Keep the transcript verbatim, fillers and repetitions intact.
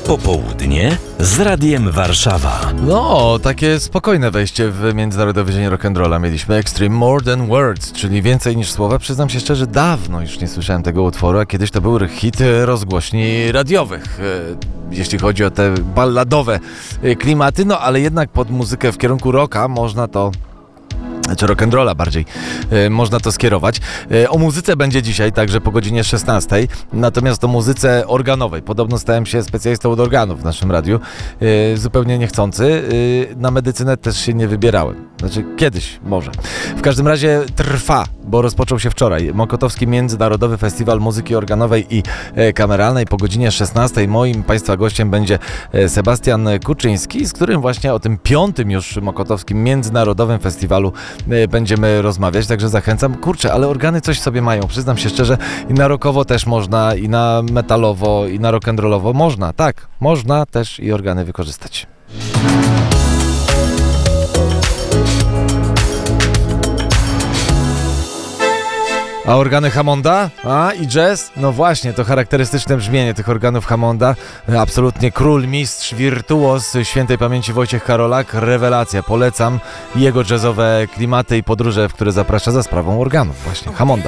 Popołudnie z Radiem Warszawa. No, takie spokojne wejście w Międzynarodowy Dzień Rock'n'Rolla mieliśmy. Extreme More Than Words, czyli więcej niż słowa. Przyznam się szczerze, dawno już nie słyszałem tego utworu, a kiedyś to był hit rozgłośni radiowych, jeśli chodzi o te balladowe klimaty, no ale jednak pod muzykę w kierunku rocka można to czy rock'n'rolla bardziej, e, można to skierować. E, o muzyce będzie dzisiaj także po godzinie szesnastej, natomiast o muzyce organowej. Podobno stałem się specjalistą od organów w naszym radiu, e, zupełnie niechcący. E, na medycynę też się nie wybierałem. Znaczy kiedyś może. W każdym razie trwa, bo rozpoczął się wczoraj Mokotowski Międzynarodowy Festiwal Muzyki Organowej i e, Kameralnej. Po godzinie szesnastej moim Państwa gościem będzie e, Sebastian Kuczyński, z którym właśnie o tym piątym już Mokotowskim Międzynarodowym Festiwalu będziemy rozmawiać, także zachęcam. Kurczę, ale organy coś sobie mają, przyznam się szczerze, i na rockowo też można, i na metalowo, i na rock'n'rollowo można, tak, można też i organy wykorzystać. A organy Hammonda? A i jazz? No właśnie, to charakterystyczne brzmienie tych organów Hammonda. Absolutnie król, mistrz, wirtuoz świętej pamięci Wojciech Karolak. Rewelacja, polecam jego jazzowe klimaty i podróże, w które zaprasza za sprawą organów właśnie Hammonda.